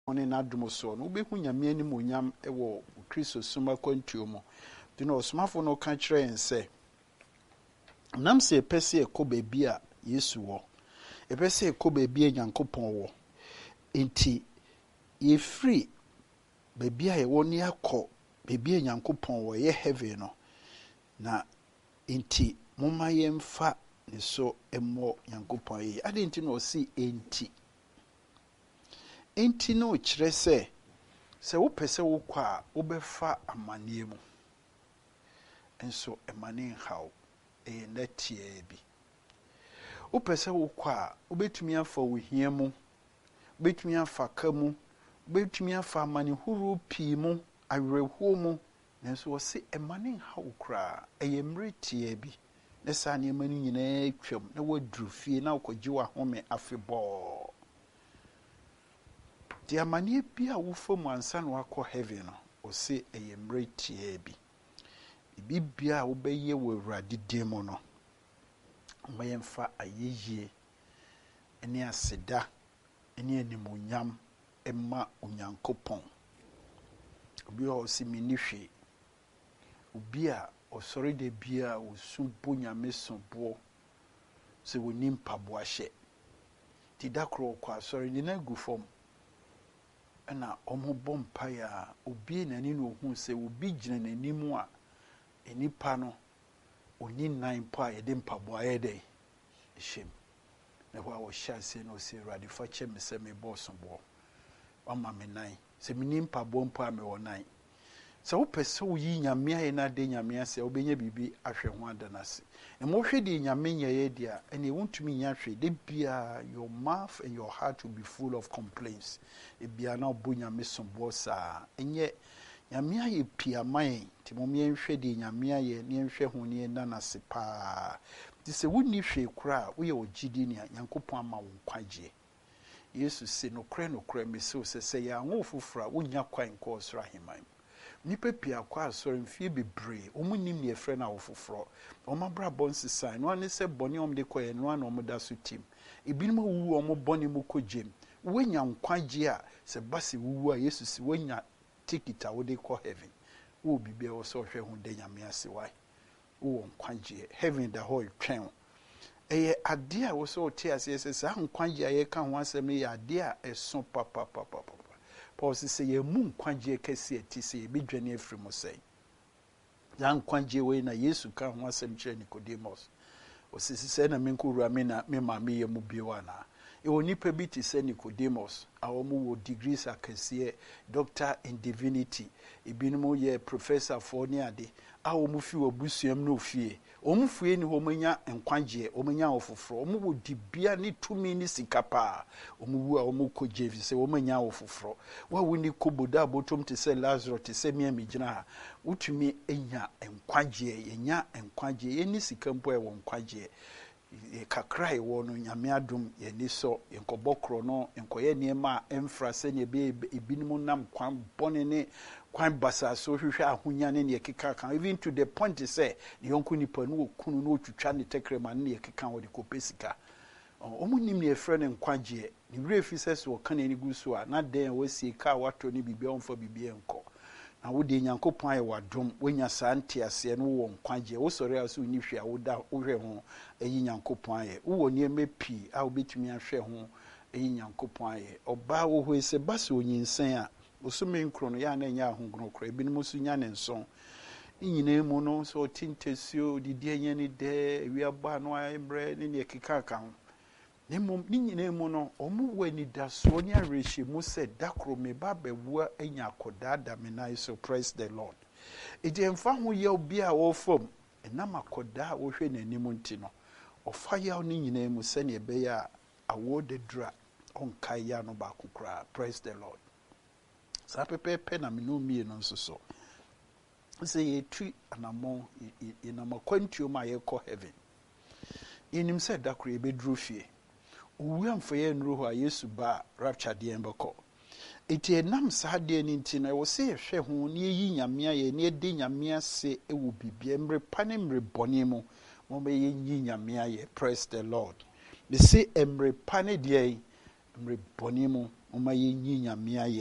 ne n'adom so no wobɛhu nyame anim onyam wɔ Kristo soma kwantuo mu. Nti na ɔsomafo no ka kyerɛ yɛn sɛ nam sɛ ɛpɛ sɛ ɛkɔ baabi a Yesu wɔ, ɛpɛ sɛ ɛkɔ baabi a Nyankopɔn wɔ, nti yɛfiri baabi a yɛwɔ ne akɔ baabi a Nyankopɔn wɔ, yɛ heaven no, na nti momma yɛmfa ne so mmɔ Nyankopɔn yi. Ade nti na ɔsi enti no kyerɛ sɛ wopɛ sɛ wokɔ a wobɛfa amanneɛ mu nso ɛmane nhaw ɛyɛ nnɛteɛ bi. Wopɛ sɛ wokɔ a wobɛtumi afa wo hia mu, wobɛtumi afa ka mu, wobɛtumi afa amanehorow pii mu, awerɛhoɔ mu, nanso wɔse ɛmane nhaw koraa ɛyɛ mmerɛ tiaa bi na saa nneɛma no nyinaa twam na woaduru fie na wokɔgye w'ahome afebɔɔ. Di amanneɛ bi a wofa mu ansa na wakɔ heaven no, ɔse ɛyɛ mmerɛ tiaa bi. Bibia a wobɛyɛ wɔ Awurade din mu no, ma yɛmfa ayɛyie ne aseda ne animuonyam ma Onyankopɔn. Obi a ɔse menni hwee, obi a ɔsɔre da bia a ɔsu bo Nyame soboɔ sɛ wɔnni mpaboa hyɛ. Nti da koro ɔkɔ asɔre ne na agu fam ɛna ɔmo bɔ mpaeɛ a obi n'ani na ohuu sɛ obi gyina n'anim a nipa no ɔni nan po a yɛde mpaboa yɛ dɛ ɛhyɛm. Na hɔ a wɔhyɛ ase na ɔsɛ Awurade fa kyɛ me sɛ mebɔ soboɔ, wama me nan, sɛ menni mpaboa mpo a mewɔ nan. Sɛ wopɛ sɛ woyi Nyame ayɛ na ade Nyame asɛ wobɛnya biribi ahwɛ ho ada no ase. Na mohwɛ deɛ Nyame nyɛeɛ deɛ a ɛne wontumi nya hwɛ de bia your mouth and your heart will be full of complaints. Ebia na ɔbɔ Nyame soboɔ saa ɛnyɛ Nyame ayɛ pii ama yɛn, nti mom yɛnhwɛ deɛ Nyame ayɛ na yɛnhwɛ ho ne yɛnna no ase paa. Nti sɛ wonni hwee koraa a woyɛ ɔgyidi a Nyankopɔn ama wo nkwagyeɛ. Yesu se nokorɛ mese wo sɛ yɛanwo foforɔ a wonya kwan nkɔ ɔsoro aheman mu. Nnipa pii akɔ asɔre mfie bebree, ɔmo nim ne yɛfrɛ no awo foforɔ. Ɔmo abrabɔ nsesae no ane sɛ bɔne ɔmo de kɔyɛ no ana ɔmo da so tim. Ebinom awuwu ɔmo bɔne mu kɔgyem. Woanya nkwagyeɛ a sɛ ba sɛ wuwu a Yesu se woanya ticket a wode kɔ heaven. Wo bibia wɔ sɛ ɔhwɛ ho de Nyame ase wae. Wo nkwagyeɛ, heaven da hɔ twɛn. Ɛyɛ ade a wɔ sɛ ɔte aseɛ sɛ saa nkwagyeɛ a yɛka ho asɛm no yɛ ade a ɛso papapapapa. Paul sɛ yɛmu nkwagyeɛ kɛse a ɛte sɛ yɛbɛdwane afiri mu sɛe. Saa nkwagyeɛ wei na Yesu ka ho asɛm kyerɛ Nicodemus. Ɔsɛ sɛ na menkɔwura me maame yɛ mu bio anaa. Ɛwɔ nipa bi te sɛ Nicodemus a wɔn wɔ degrees akɛseɛ, doctor in divinity, ebinom yɛ professor foɔ ne ade a wɔn fi wɔ busuam no ofie. Wɔn fie ni wɔn anya nkwagyeɛ, wɔn anya ɔfoforɔ, wɔn wɔ dibea ne tumi ne sika paa. Wɔn wu a wɔn kɔ gye fi sɛ wɔn anya ɔfoforɔ. Wɔn a wɔn koboda abotom te sɛ Lazarus te sɛ mmea gyina ha. Wotumi anya nkwagyeɛ, yɛnya nkwagyeɛ, yɛni sika mpo a ɛwɔ nkwagyeɛ. Kakra ɛwɔ no Nyame adom yɛni sɔ yɛnkɔbɔ korɔ no nkɔyɛ nneɛma a ɛmfra sɛnea ebinom nam kwan bɔne ne kwan basaso hwehwɛ ahonya ne yɛkeka kan, even to the point sɛ ne yɔnko nipa no wɔkunu no wɔtwitwa ne tɛkrɛma ne yɛkeka wɔde kɔpɛ sika. Ɔmo nim ne yɛfrɛ no nkwagyeɛ, ne werɛ fi sɛ so ɔka n'ani gu so a na dɛn a wasie ka a watɔ ne biribi a ɔmfa biribi nkɔ. Na wode Nyankopɔn ayɛ wadom, wonya saa nteaseɛ no wɔ nkwagyeɛ. Wosɔre a so nni hwee a wohwɛ ho ayi Nyankopɔn ayɛ. Wowɔ nneɛma pii a wobɛtumi ahwɛ ho ayi Nyankopɔn ayɛ. Ɔbaa wɔ hɔ sɛ ba sɛ onyinsɛn a bosome nkron no yɛ a na ɛnyɛ ahonkron koraa, ebinom nso nya ne nson. Ne nyinaa mu no sɛ ɔte ntasuo, didi anya ne dɛ, awiaba ano ayɛmmerɛ ne ne ɛkeka ka ho. Ne nyinaa mu no, ɔmo wɔ anidasoɔ ne awerɛhyɛmu sɛ da koro me ba bɛwoa anya akɔdaa da me nan so, praise the Lord. Ɛdi ɛmfa ho yaw bi a wɔfam, ɛnam akɔdaa a wɔhwɛ n'anim nti no, ɔfa yaw ne nyinaa mu sɛnea ɛbɛyɛ a awoɔ da duru a ɔnkae yaw no baako koraa, praise the Lord. Saa pɛpɛɛpɛ na me no mmienu nso so. Sɛ yɛtu anammɔn, yɛnam akwantuo mu a yɛkɔ heaven. Yɛnim sɛ da koro yɛbɛduru fie. Owu amfa yɛ nnuro hɔ a Yesu ba rapture deɛ bɛkɔ. Eti ɛnam saa deɛ no nti no ɛwɔ sɛ yɛhwɛ ho na yɛyi Nyame ayɛ na yɛde Nyame ase ɛwɔ bibia mmerɛ pa ne mmerɛ bɔne mu. Wɔbɛyɛ yi Nyame ayɛ, praise the Lord. Mese mmerɛ pa ne deɛ mmerɛ bɔne mu wɔma yɛyi Nyame ayɛ.